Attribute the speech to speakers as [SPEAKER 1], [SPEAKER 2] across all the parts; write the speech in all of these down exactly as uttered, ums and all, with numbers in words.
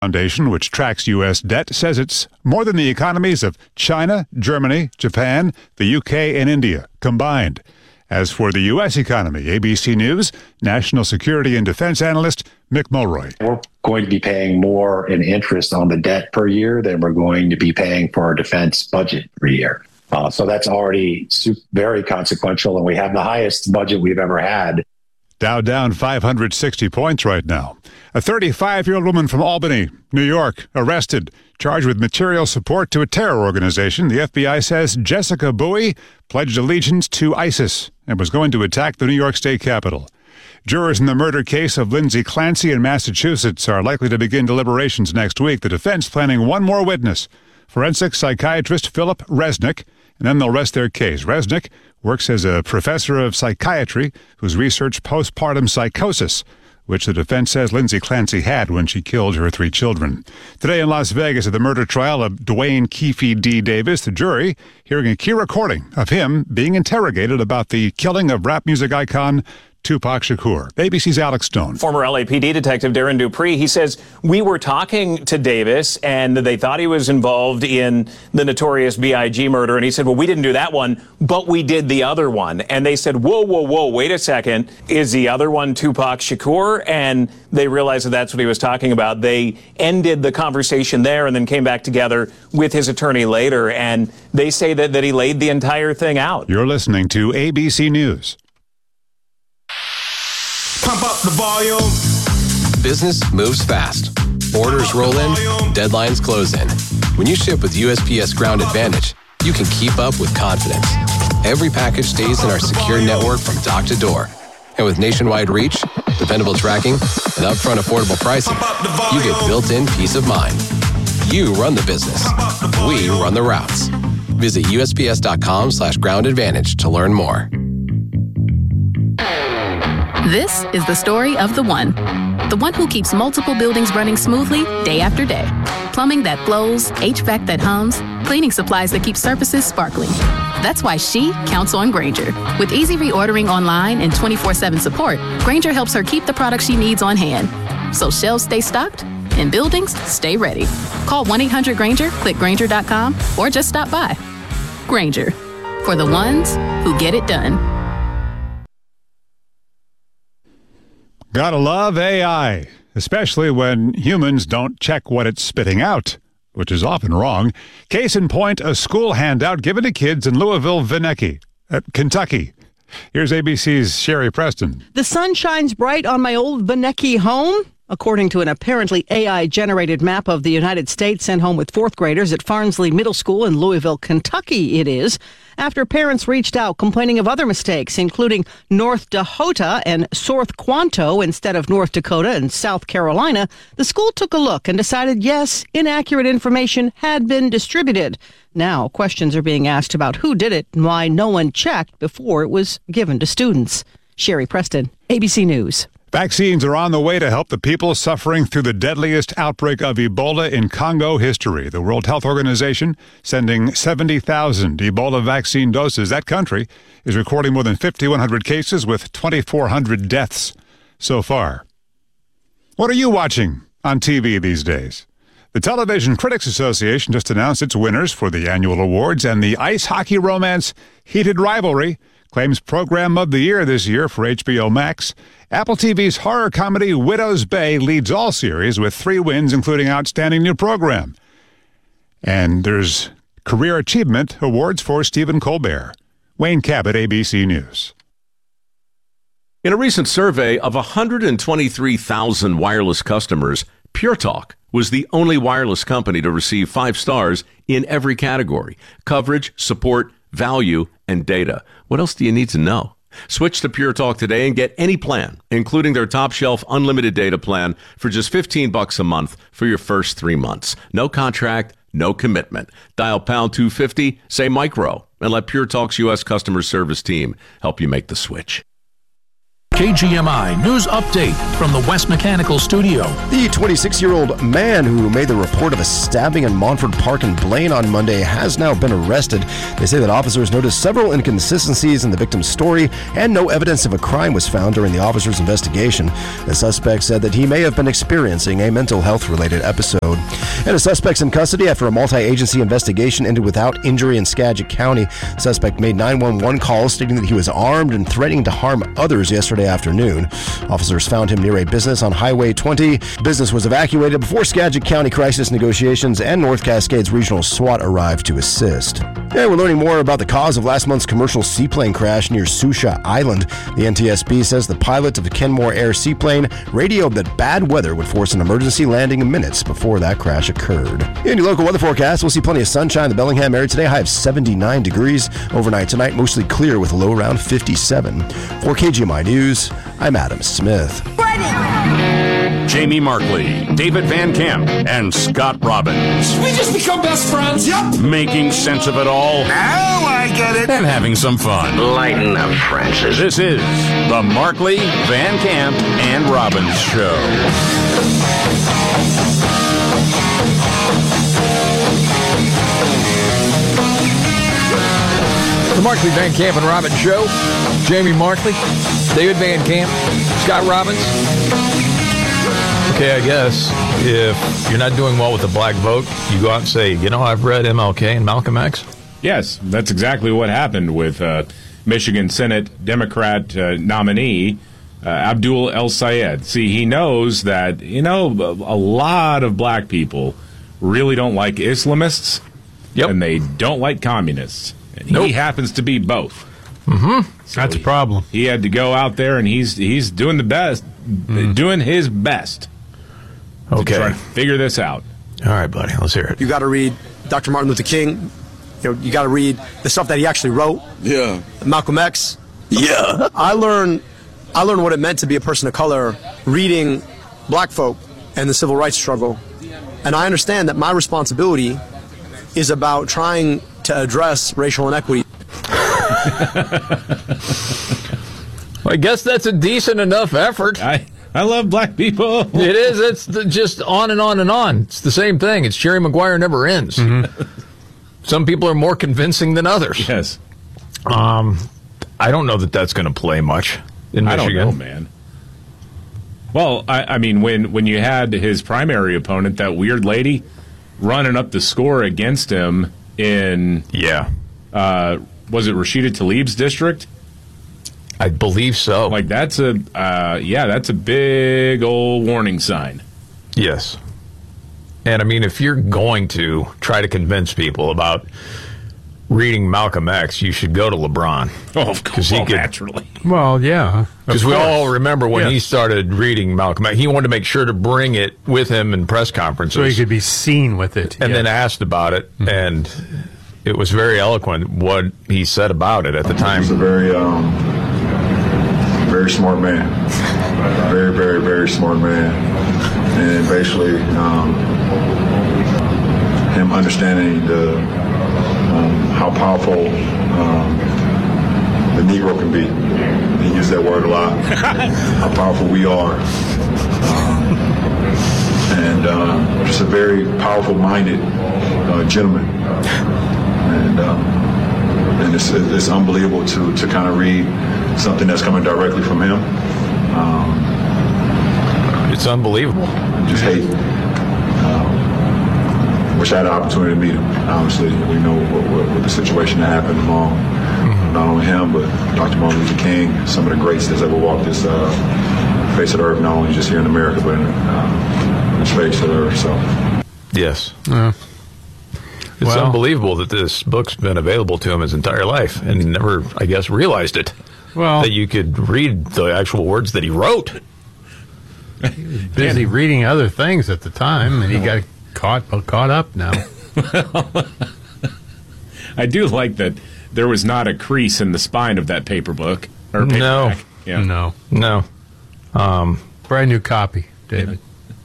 [SPEAKER 1] Foundation, which tracks U S debt, says it's more than the economies of China, Germany, Japan, the U K, and India combined. As for the U S economy, A B C News national security and defense analyst Mick Mulroy.
[SPEAKER 2] We're going to be paying more in interest on the debt per year than we're going to be paying for our defense budget per year. Uh, so that's already very consequential, and we have the highest budget we've ever had.
[SPEAKER 1] Dow down five hundred sixty points right now. A thirty-five-year-old woman from Albany, New York, arrested, charged with material support to a terror organization. The F B I says Jessica Bowie pledged allegiance to ISIS and was going to attack the New York State Capitol. Jurors in the murder case of Lindsay Clancy in Massachusetts are likely to begin deliberations next week. The defense planning one more witness, forensic psychiatrist Philip Resnick, and then they'll rest their case. Resnick works as a professor of psychiatry who's researched postpartum psychosis, which the defense says Lindsay Clancy had when she killed her three children. Today in Las Vegas at the murder trial of Dwayne Keefe D. Davis, the jury hearing a key recording of him being interrogated about the killing of rap music icon Tupac Shakur. A B C's Alex Stone.
[SPEAKER 3] Former L A P D detective Darren Dupree, he says, we were talking to Davis and they thought he was involved in the notorious B I G murder. And he said, well, we didn't do that one, but we did the other one. And they said, whoa, whoa, whoa, wait a second. Is the other one Tupac Shakur? And they realized that that's what he was talking about. They ended the conversation there and then came back together with his attorney later. And they say that, that he laid the entire thing out.
[SPEAKER 1] You're listening to A B C News.
[SPEAKER 4] Pump up the volume.
[SPEAKER 5] Business moves fast. Orders roll in, deadlines close in. When you ship with U S P S Ground Advantage, you can keep up with confidence. Every package stays in our secure network from dock to door. And with nationwide reach, dependable tracking, and upfront affordable pricing, you get built-in peace of mind. You run the business. We run the routes. Visit U S P S dot com slash ground advantage to learn more.
[SPEAKER 6] This is the story of the one. The one who keeps multiple buildings running smoothly day after day. Plumbing that flows, H V A C that hums, cleaning supplies that keep surfaces sparkling. That's why she counts on Grainger. With easy reordering online and twenty-four seven support, Grainger helps her keep the products she needs on hand. So shelves stay stocked and buildings stay ready. Call one eight hundred Grainger, click Grainger dot com, or just stop by. Grainger, for the ones who get it done.
[SPEAKER 1] Gotta love A I, especially when humans don't check what it's spitting out, which is often wrong. Case in point, a school handout given to kids in Louisville, Vinecki, uh, Kentucky. Here's A B C's Sherry Preston.
[SPEAKER 7] The sun shines bright on my old Vinecki home. According to an apparently A I-generated map of the United States sent home with fourth graders at Farnsley Middle School in Louisville, Kentucky, it is, after parents reached out complaining of other mistakes, including North Dakota and South Quanto instead of North Dakota and South Carolina. The school took a look and decided, yes, inaccurate information had been distributed. Now, questions are being asked about who did it and why no one checked before it was given to students. Sherry Preston, A B C News.
[SPEAKER 1] Vaccines are on the way to help the people suffering through the deadliest outbreak of Ebola in Congo history. The World Health Organization sending seventy thousand Ebola vaccine doses. That country is recording more than fifty-one hundred cases with twenty-four hundred deaths so far. What are you watching on T V these days? The Television Critics Association just announced its winners for the annual awards, and the ice hockey romance Heated Rivalry claims Program of the Year this year for H B O Max. Apple T V's horror comedy Widow's Bay leads all series with three wins, including Outstanding New Program. And there's Career Achievement Awards for Stephen Colbert. Wayne Cabot, A B C News.
[SPEAKER 8] In a recent survey of one hundred twenty-three thousand wireless customers, Pure Talk was the only wireless company to receive five stars in every category: coverage, support, value, and data. What else do you need to know? Switch to Pure Talk today and get any plan, including their top shelf unlimited data plan, for just fifteen bucks a month for your first three months. No contract, no commitment. Dial pound two fifty, say micro, and let Pure Talk's U S customer service team help you make the switch.
[SPEAKER 4] K G M I News Update from the West Mechanical Studio.
[SPEAKER 9] The twenty-six-year-old man who made the report of a stabbing in Montford Park in Blaine on Monday has now been arrested. They say that officers noticed several inconsistencies in the victim's story and no evidence of a crime was found during the officer's investigation. The suspect said that he may have been experiencing a mental health-related episode. And a suspect's in custody after a multi-agency investigation ended without injury in Skagit County. The suspect made nine one one calls stating that he was armed and threatening to harm others yesterday afternoon. Officers found him near a business on Highway twenty. Business was evacuated before Skagit County crisis negotiations and North Cascades Regional SWAT arrived to assist. And we're learning more about the cause of last month's commercial seaplane crash near Susha Island. The N T S B says the pilot of the Kenmore Air seaplane radioed that bad weather would force an emergency landing minutes before that crash occurred. In your local weather forecast, we'll see plenty of sunshine in the Bellingham area today, high of seventy-nine degrees. Overnight tonight, mostly clear with a low around fifty-seven. For K G M I News, I'm Adam Smith.
[SPEAKER 10] Jamie Markley, David Van Camp, and Scott Robbins.
[SPEAKER 11] We just become best friends. Yep.
[SPEAKER 10] Making sense of it all.
[SPEAKER 11] Now I get it.
[SPEAKER 10] And having some fun.
[SPEAKER 11] Lighten up, Francis.
[SPEAKER 10] This is the Markley, Van Camp, and Robbins Show.
[SPEAKER 12] The Markley, Van Camp, and Robbins Show. Jamie Markley, David Van Camp, Scott Robbins. Okay, I guess if you're not doing well with the black vote, you go out and say, you know, I've read M L K and Malcolm X.
[SPEAKER 13] Yes, that's exactly what happened with uh, Michigan Senate Democrat uh, nominee uh, Abdul El-Sayed. See, he knows that, you know, a lot of black people really don't like Islamists,
[SPEAKER 12] yep.
[SPEAKER 13] and they don't like communists. And
[SPEAKER 12] nope.
[SPEAKER 13] he happens to be both.
[SPEAKER 12] Mm-hmm.
[SPEAKER 13] So
[SPEAKER 14] That's
[SPEAKER 13] he,
[SPEAKER 14] a problem.
[SPEAKER 13] He had to go out there, and he's he's doing the best, mm. doing his best
[SPEAKER 12] okay.
[SPEAKER 13] to try to figure this out.
[SPEAKER 12] All right, buddy, let's hear it.
[SPEAKER 15] You got to read Doctor Martin Luther King. You know, you got to read the stuff that he actually wrote.
[SPEAKER 11] Yeah.
[SPEAKER 15] Malcolm X.
[SPEAKER 11] Yeah.
[SPEAKER 15] I learned, I learned what it meant to be a person of color reading black folk and the civil rights struggle. And I understand that my responsibility is about trying to address racial inequity.
[SPEAKER 12] I guess that's a decent enough effort.
[SPEAKER 13] I, I love black people.
[SPEAKER 12] It is. It's the, just on and on and on. It's the same thing. It's Jerry Maguire never ends. Mm-hmm. Some people are more convincing than others.
[SPEAKER 13] Yes.
[SPEAKER 12] Um, I don't know that that's going to play much in Michigan.
[SPEAKER 13] I don't know, man. Well, I, I mean, when, when you had his primary opponent, that weird lady, running up the score against him in,
[SPEAKER 12] yeah,
[SPEAKER 13] uh, was it Rashida Tlaib's district?
[SPEAKER 12] I believe so.
[SPEAKER 13] Like, that's a, uh, yeah, that's a big old warning sign.
[SPEAKER 12] Yes. And, I mean, if you're going to try to convince people about reading Malcolm X, you should go to LeBron.
[SPEAKER 13] Oh, of course,
[SPEAKER 12] he could,
[SPEAKER 13] naturally.
[SPEAKER 14] Well, yeah.
[SPEAKER 12] Because we all remember when
[SPEAKER 14] yeah.
[SPEAKER 12] he started reading Malcolm X, he wanted to make sure to bring it with him in press conferences.
[SPEAKER 14] So he could be seen with it.
[SPEAKER 12] And
[SPEAKER 14] yeah.
[SPEAKER 12] then asked about it, mm-hmm. and it was very eloquent what he said about it at the time.
[SPEAKER 16] He's a very, um, very smart man. Very, very, very smart man. And basically, um, him understanding the um, how powerful um, the Negro can be. He used that word a lot. How powerful we are. Um, and um, just a very powerful-minded uh, gentleman. And um, and it's, it's unbelievable to, to kind of read something that's coming directly from him. Um,
[SPEAKER 12] it's unbelievable.
[SPEAKER 16] I just hate. Um, wish I had an opportunity to meet him. Obviously, we know what, what, what the situation that happened among mm-hmm. not only him, but Doctor Martin Luther King, some of the greats that's ever walked this uh, face of the earth, not only just here in America, but in uh, the face of the earth. So,
[SPEAKER 12] yes.
[SPEAKER 14] Yeah.
[SPEAKER 12] It's
[SPEAKER 14] well,
[SPEAKER 12] unbelievable that this book's been available to him his entire life, and he never, I guess, realized it.
[SPEAKER 14] Well,
[SPEAKER 12] that you could read the actual words that he wrote.
[SPEAKER 14] He was busy reading other things at the time, and he got caught caught up now.
[SPEAKER 13] I do like that there was not a crease in the spine of that paper book. Or paperback.
[SPEAKER 14] No,
[SPEAKER 13] yeah.
[SPEAKER 14] no,
[SPEAKER 12] no. Um,
[SPEAKER 14] Brand new copy, David.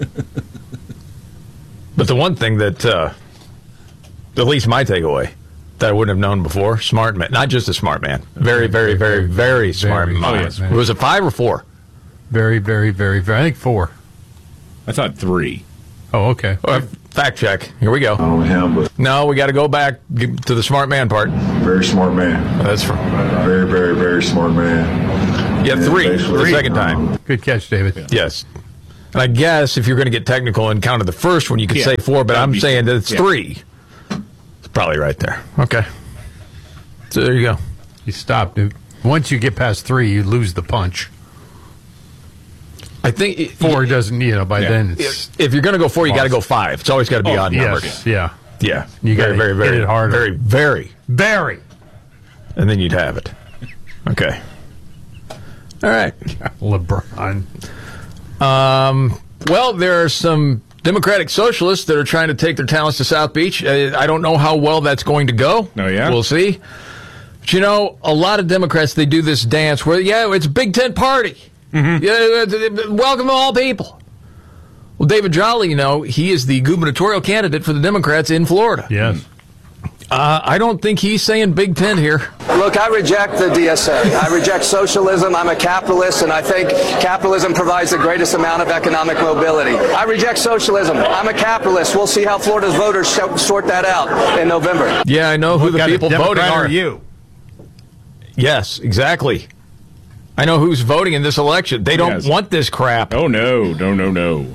[SPEAKER 12] But the one thing that, uh, at least my takeaway, that I wouldn't have known before. Smart man. Not just a smart man. Very, very, very, very smart
[SPEAKER 14] very,
[SPEAKER 12] man.
[SPEAKER 14] oh, yes, man.
[SPEAKER 12] Was it five or four?
[SPEAKER 14] Very, very, very, very. I think four.
[SPEAKER 13] I thought three.
[SPEAKER 14] Oh, okay.
[SPEAKER 12] Uh, fact check. Here we go.
[SPEAKER 16] I don't him, but
[SPEAKER 12] No, we got to go back to the smart man part.
[SPEAKER 16] very smart man.
[SPEAKER 12] That's from
[SPEAKER 16] Very, very, very smart man.
[SPEAKER 12] yeah,
[SPEAKER 16] And
[SPEAKER 12] three
[SPEAKER 16] basically,
[SPEAKER 12] the second time.
[SPEAKER 14] Good catch, David.
[SPEAKER 12] Yes. And I guess if you're going to get technical and counted the first one, you could
[SPEAKER 13] Yeah,
[SPEAKER 12] say four, but
[SPEAKER 13] that'd
[SPEAKER 12] I'm
[SPEAKER 13] be-
[SPEAKER 12] saying that it's
[SPEAKER 13] yeah.
[SPEAKER 12] three. It's probably right there. Okay. So there you go.
[SPEAKER 14] You stop, dude. Once you get past three, you lose the punch.
[SPEAKER 12] I think it,
[SPEAKER 14] Four doesn't, you know, by
[SPEAKER 13] Yeah.
[SPEAKER 14] then it's.
[SPEAKER 12] if you're going to go four, you got to go five. It's always got to be
[SPEAKER 13] Oh,
[SPEAKER 12] odd
[SPEAKER 14] Yes,
[SPEAKER 12] numbers.
[SPEAKER 14] yeah.
[SPEAKER 12] Yeah.
[SPEAKER 14] You
[SPEAKER 12] very,
[SPEAKER 14] gotta
[SPEAKER 12] very, very,
[SPEAKER 14] hit it harder.
[SPEAKER 12] very, very.
[SPEAKER 14] Very.
[SPEAKER 12] And then you'd have it. Okay. All right.
[SPEAKER 14] LeBron.
[SPEAKER 12] Um, well, there are some Democratic socialists that are trying to take their talents to South Beach. Uh, I don't know how well that's going to go.
[SPEAKER 13] Oh, yeah?
[SPEAKER 12] We'll see. But, you know, a lot of Democrats, they do this dance where, yeah, it's a Big Tent party. Mm-hmm. Yeah, welcome all people. Well, David Jolly, you know, he is the gubernatorial candidate for the Democrats in Florida.
[SPEAKER 14] Yes.
[SPEAKER 12] Uh, I don't think he's saying Big Tent here.
[SPEAKER 17] Look, I reject the D S A. I reject socialism. I'm a capitalist, and I think capitalism provides the greatest amount of economic mobility. I reject socialism. I'm a capitalist. We'll see how Florida's voters sort that out in November.
[SPEAKER 12] Yeah, I know who
[SPEAKER 14] What
[SPEAKER 12] the
[SPEAKER 14] kind of
[SPEAKER 12] people voting
[SPEAKER 14] Democrat
[SPEAKER 12] are.
[SPEAKER 14] are you?
[SPEAKER 12] Yes, exactly. I know who's voting in this election. They don't
[SPEAKER 13] Yes.
[SPEAKER 12] want this crap.
[SPEAKER 13] Oh, no, no, no, no.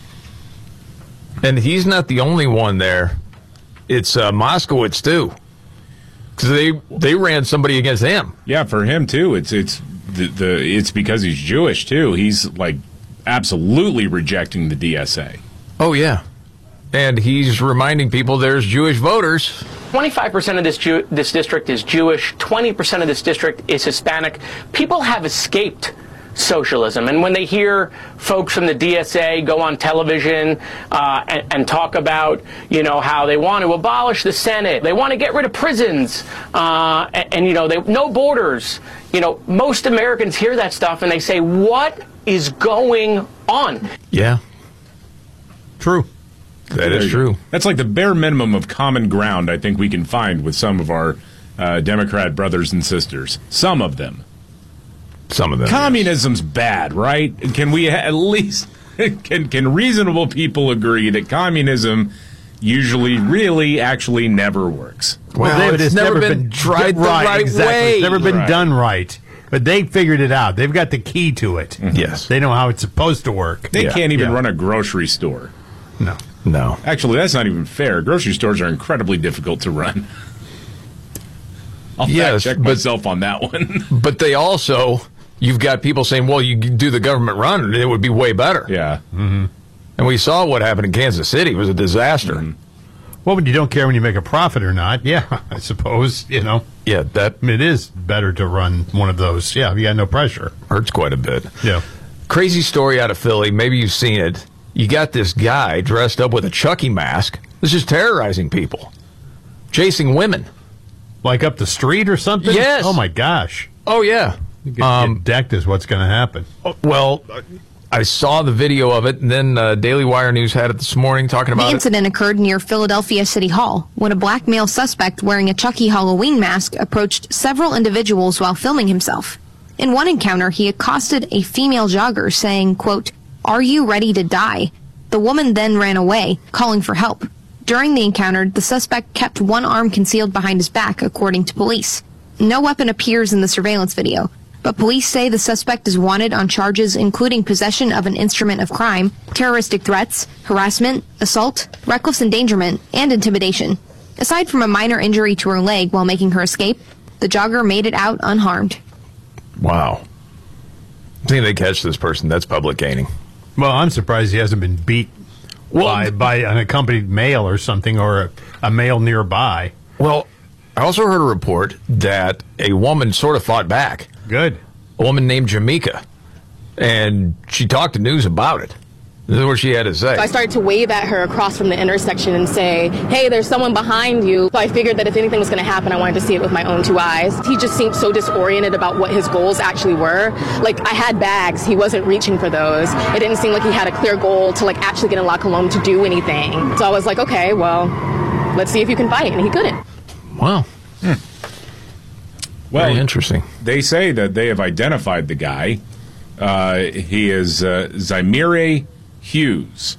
[SPEAKER 12] And he's not the only one there. It's uh, Moskowitz, too. Because they, they ran somebody against him.
[SPEAKER 13] Yeah, for him, too. It's it's the, the it's because he's Jewish, too. He's, like, absolutely rejecting the D S A.
[SPEAKER 12] Oh, yeah. And he's reminding people there's Jewish voters.
[SPEAKER 18] twenty-five percent of this Jew- this district is Jewish. twenty percent of this district is Hispanic. People have escaped socialism. And when they hear folks from the D S A go on television uh, and, and talk about, you know, how they want to abolish the Senate, they want to get rid of prisons, uh, and, and, you know, they, no borders, you know, most Americans hear that stuff and they say, what is going on?
[SPEAKER 12] Yeah.
[SPEAKER 14] True.
[SPEAKER 12] That is true.
[SPEAKER 13] That's like the bare minimum of common ground I think we can find with some of our uh, Democrat brothers and sisters. Some of them.
[SPEAKER 12] Some of them.
[SPEAKER 13] Communism's bad, right? Can we at least can can reasonable people agree that communism usually, really, actually never works?
[SPEAKER 14] Well, David, it's, never, been,
[SPEAKER 12] tried the
[SPEAKER 14] right,
[SPEAKER 12] right
[SPEAKER 14] exactly.
[SPEAKER 12] way.
[SPEAKER 14] It's never been
[SPEAKER 13] Right.
[SPEAKER 14] done right. But they figured it out. They've got the key to it.
[SPEAKER 12] Yes.
[SPEAKER 14] They know how it's supposed to work.
[SPEAKER 13] They
[SPEAKER 12] Yeah.
[SPEAKER 13] can't even
[SPEAKER 14] Yeah.
[SPEAKER 13] run a grocery store.
[SPEAKER 14] No.
[SPEAKER 12] No.
[SPEAKER 13] Actually, that's not even fair. Grocery stores are incredibly difficult to run. I'll
[SPEAKER 12] Yes,
[SPEAKER 13] fact check
[SPEAKER 12] but-
[SPEAKER 13] myself on that one.
[SPEAKER 12] But they also, you've got people saying, well, you do the government run and it would be way better.
[SPEAKER 13] Yeah.
[SPEAKER 14] Mm-hmm.
[SPEAKER 12] And we saw what happened in Kansas City. It was a disaster.
[SPEAKER 13] Mm-hmm.
[SPEAKER 14] Well, when you don't care when you make a profit or not, yeah, I suppose, you know.
[SPEAKER 12] Yeah, that
[SPEAKER 14] It is better to run one of those. Yeah, you got no pressure.
[SPEAKER 12] hurts quite a bit.
[SPEAKER 14] Yeah.
[SPEAKER 12] Crazy story out of Philly. Maybe you've seen it. You got this guy dressed up with a Chucky mask. This is terrorizing people, chasing women.
[SPEAKER 14] Like up the street or something?
[SPEAKER 12] Yes.
[SPEAKER 14] Oh, my gosh.
[SPEAKER 12] Oh, yeah.
[SPEAKER 14] Get,
[SPEAKER 12] Um,
[SPEAKER 14] get decked is what's going to happen.
[SPEAKER 12] Well, I saw the video of it, and then uh, Daily Wire News had it this morning talking
[SPEAKER 19] The
[SPEAKER 12] about it.
[SPEAKER 19] incident occurred near Philadelphia City Hall when a black male suspect wearing a Chucky Halloween mask approached several individuals while filming himself. In one encounter, he accosted a female jogger saying, quote, "Are you ready to die?" The woman then ran away, calling for help. During the encounter, the suspect kept one arm concealed behind his back, according to police. No weapon appears in the surveillance video, but police say the suspect is wanted on charges including possession of an instrument of crime, terroristic threats, harassment, assault, reckless endangerment, and intimidation. Aside from a minor injury to her leg while making her escape, the jogger made it out unharmed.
[SPEAKER 12] Wow. I think they catch this person. That's public gaining.
[SPEAKER 14] Well, I'm surprised he hasn't been beat
[SPEAKER 12] Well,
[SPEAKER 14] by, by an accompanied male or something, or a, a male nearby.
[SPEAKER 12] Well, I also heard a report that a woman sort of fought back.
[SPEAKER 14] Good.
[SPEAKER 12] A woman named Jamaica. And she talked to news about it. This is what she had to say.
[SPEAKER 20] So I started to wave at her across from the intersection and say, hey, there's someone behind you. So I figured that if anything was going to happen, I wanted to see it with my own two eyes. He just seemed so disoriented about what his goals actually were. Like, I had bags. He wasn't reaching for those. It didn't seem like he had a clear goal to, like, actually get in La Colombe to do anything. So I was like, okay, well, let's see if you can fight. And he couldn't.
[SPEAKER 12] Well,
[SPEAKER 13] Hmm. Well,
[SPEAKER 12] Very interesting.
[SPEAKER 13] They say that they have identified the guy. Uh, he is uh, Zymire Hughes.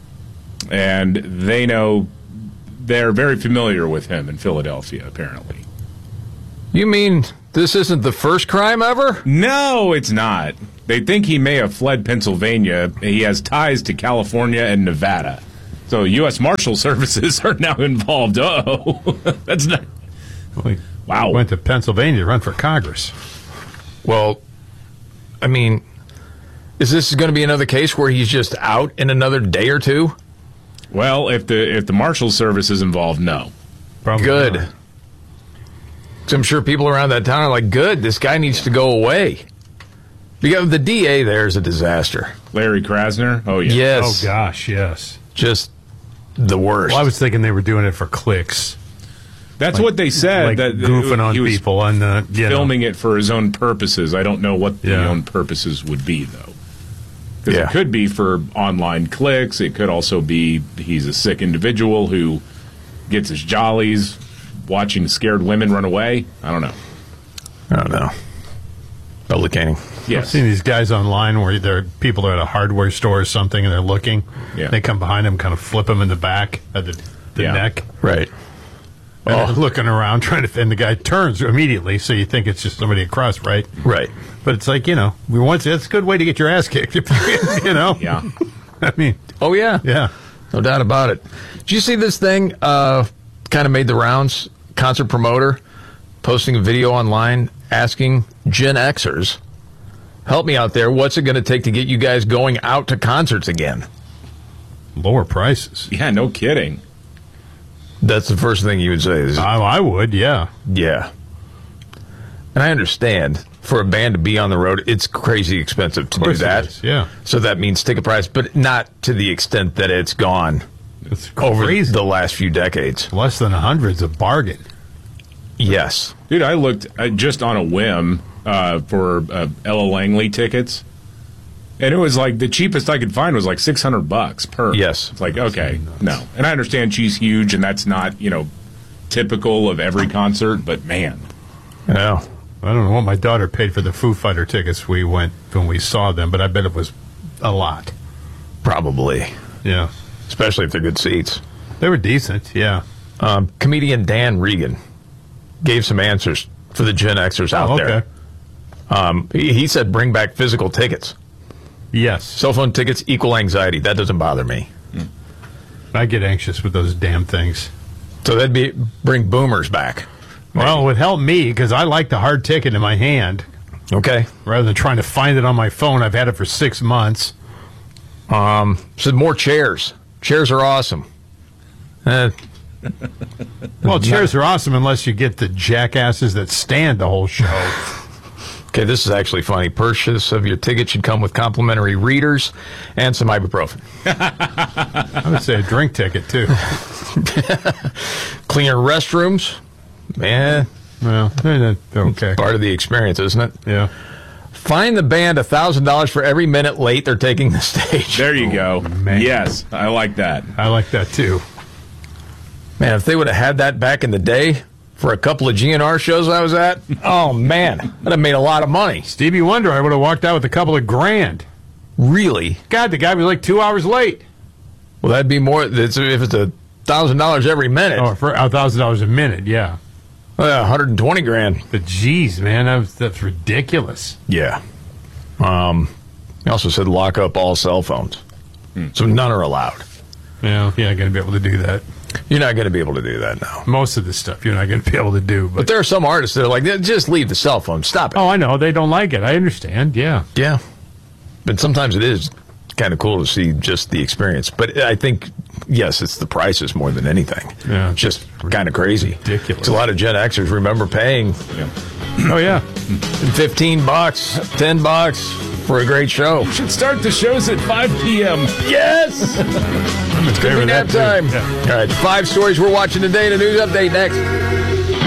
[SPEAKER 13] And they know they're very familiar with him in Philadelphia, apparently.
[SPEAKER 12] You mean this isn't the first crime ever?
[SPEAKER 13] No, it's not. They think he may have fled Pennsylvania. He has ties to California and Nevada. So U S Marshal Services are now involved. Uh-oh. That's not... Wow.
[SPEAKER 14] He went to Pennsylvania to run for Congress.
[SPEAKER 12] Well, I mean, is this going to be another case where he's just out in another day or two?
[SPEAKER 13] Well, if the if the Marshal Service is involved, no.
[SPEAKER 14] Probably
[SPEAKER 12] good.
[SPEAKER 14] not.
[SPEAKER 12] So I'm sure people around that town are like, good, this guy needs to go away. Because the D A there is a disaster.
[SPEAKER 13] Larry Krasner? Oh, yeah.
[SPEAKER 12] Yes.
[SPEAKER 14] Oh, gosh, yes.
[SPEAKER 12] Just the worst.
[SPEAKER 14] Well, I was thinking they were doing it for clicks.
[SPEAKER 13] That's
[SPEAKER 14] Like-
[SPEAKER 13] what they said.
[SPEAKER 14] like
[SPEAKER 13] that
[SPEAKER 14] goofing on
[SPEAKER 13] he was
[SPEAKER 14] people and uh, you
[SPEAKER 13] filming it for his own purposes. I don't know what the
[SPEAKER 14] Yeah.
[SPEAKER 13] own purposes would be, though. Because
[SPEAKER 12] Yeah.
[SPEAKER 13] it could be for online clicks. It could also be he's a sick individual who gets his jollies watching scared women run away. I don't know.
[SPEAKER 12] I don't know. Publicating.
[SPEAKER 14] I've
[SPEAKER 13] Yes.
[SPEAKER 14] seen these guys online where there people are at a hardware store or something and they're looking.
[SPEAKER 13] Yeah.
[SPEAKER 14] They come behind them, kind of flip them in the back at the, the
[SPEAKER 13] Yeah.
[SPEAKER 14] neck.
[SPEAKER 12] Right.
[SPEAKER 14] And
[SPEAKER 12] Oh.
[SPEAKER 14] they're looking around trying to, and the guy turns immediately, so you think it's just somebody across, right?
[SPEAKER 12] Right.
[SPEAKER 14] But it's like, you know, we once it's a good way to get your ass kicked, you know?
[SPEAKER 13] Yeah.
[SPEAKER 14] I mean,
[SPEAKER 12] Oh, yeah.
[SPEAKER 14] yeah.
[SPEAKER 12] No doubt about it. Did you see this thing? Uh, kind of made the rounds. Concert promoter posting a video online asking Gen Xers, help me out there. What's it going to take to get you guys going out to concerts again?
[SPEAKER 14] Lower prices.
[SPEAKER 13] Yeah, no kidding.
[SPEAKER 12] That's the first thing you would say. Is,
[SPEAKER 14] I, I would, yeah.
[SPEAKER 12] yeah. And I understand for a band to be on the road, it's crazy expensive to do
[SPEAKER 14] course it
[SPEAKER 12] that.
[SPEAKER 14] is, yeah.
[SPEAKER 12] So that means ticket price, but not to the extent that it's gone
[SPEAKER 14] It's
[SPEAKER 12] over
[SPEAKER 14] crazy.
[SPEAKER 12] the last few decades.
[SPEAKER 14] Less than a hundred's a bargain.
[SPEAKER 12] Yes.
[SPEAKER 13] Dude, I looked uh, just on a whim uh, for uh, Ella Langley tickets. And it was like the cheapest I could find was like six hundred bucks per.
[SPEAKER 12] Yes.
[SPEAKER 13] It's like, okay, no. And I understand she's huge and that's not, you know, typical of every concert, but man.
[SPEAKER 12] Yeah.
[SPEAKER 14] I don't know what my daughter paid for the Foo Fighter tickets we went when we saw them, but I bet it was a lot.
[SPEAKER 12] Probably.
[SPEAKER 14] Yeah.
[SPEAKER 12] Especially if they're good seats.
[SPEAKER 14] They were decent, yeah.
[SPEAKER 12] Um, comedian Dan Regan gave some answers for the Gen Xers out
[SPEAKER 14] Oh,
[SPEAKER 12] there.
[SPEAKER 14] okay.
[SPEAKER 12] Um, he, he said bring back physical tickets.
[SPEAKER 14] Yes.
[SPEAKER 12] Cell phone tickets equal anxiety. That doesn't bother me.
[SPEAKER 14] I get anxious with those damn things.
[SPEAKER 12] So that'd be bring boomers back.
[SPEAKER 14] Well, it would help me because I like the hard ticket in my hand
[SPEAKER 12] Okay.
[SPEAKER 14] rather than trying to find it on my phone. I've had it for six months.
[SPEAKER 12] Um, said more chairs. Chairs are awesome. Uh,
[SPEAKER 14] Well, chairs are awesome unless you get the jackasses that stand the whole show.
[SPEAKER 12] okay, this is actually funny. Purchase of your ticket should come with complimentary readers and some ibuprofen.
[SPEAKER 14] I would say a drink ticket, too.
[SPEAKER 12] Cleaner restrooms. Man,
[SPEAKER 14] Well, they're okay.
[SPEAKER 12] part of the experience, isn't it?
[SPEAKER 14] Yeah.
[SPEAKER 12] Fine the band one thousand dollars for every minute late they're taking the stage.
[SPEAKER 13] There you go.
[SPEAKER 14] man.
[SPEAKER 13] Yes, I like that.
[SPEAKER 14] I like that, too.
[SPEAKER 12] Man, if they would have had that back in the day for a couple of G N R shows I was at, oh, man, that'd have made a lot of money.
[SPEAKER 14] Stevie Wonder, I would have walked out with a couple of grand.
[SPEAKER 12] Really?
[SPEAKER 14] God, the guy was like two hours late.
[SPEAKER 12] Well, that'd be more, it's, if it's a one thousand dollars every minute,
[SPEAKER 14] Oh, for one thousand dollars a minute, yeah.
[SPEAKER 12] uh, one hundred twenty grand.
[SPEAKER 14] But geez, man, that was, that's ridiculous.
[SPEAKER 12] Yeah. Um, he also said lock up all cell phones. So none are allowed.
[SPEAKER 14] Well, you're not going to be able to do that.
[SPEAKER 12] You're not going to be able to do that now.
[SPEAKER 14] Most of the stuff you're not going to be able to do. But,
[SPEAKER 12] But there are some artists that are like, just leave the cell phone. Stop it.
[SPEAKER 14] oh, I know. They don't like it. I understand. Yeah.
[SPEAKER 12] Yeah. But sometimes it is kind of cool to see just the experience. But I think, yes, it's the prices more than anything.
[SPEAKER 14] Yeah.
[SPEAKER 12] It's just kind of crazy.
[SPEAKER 14] Ridiculous.
[SPEAKER 12] It's a lot of Gen Xers remember paying
[SPEAKER 14] Oh, yeah.
[SPEAKER 12] fifteen bucks, ten bucks for a great show.
[SPEAKER 13] Should start the shows at five p.m.
[SPEAKER 12] Yes!
[SPEAKER 14] I'm in
[SPEAKER 12] It's
[SPEAKER 14] favor
[SPEAKER 12] going to
[SPEAKER 14] of
[SPEAKER 12] be
[SPEAKER 14] that,
[SPEAKER 12] nap
[SPEAKER 14] too.
[SPEAKER 12] time.
[SPEAKER 14] Yeah.
[SPEAKER 12] All right, five stories we're watching today in a news update next.